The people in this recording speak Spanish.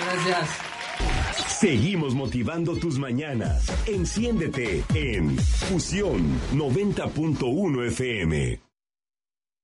Gracias. Seguimos motivando tus mañanas. Enciéndete en Fusión 90.1 FM.